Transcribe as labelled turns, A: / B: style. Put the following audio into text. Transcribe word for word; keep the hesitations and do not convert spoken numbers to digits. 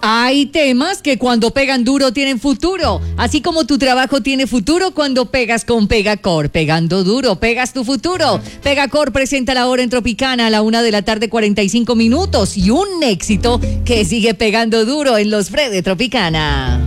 A: Hay temas que cuando pegan duro tienen futuro, así como tu trabajo tiene futuro cuando pegas con Pegacor. Pegando duro, pegas tu futuro. Pegacor presenta la hora en Tropicana a la una de la tarde, cuarenta y cinco minutos, y un éxito que sigue pegando duro en los Fred de Tropicana.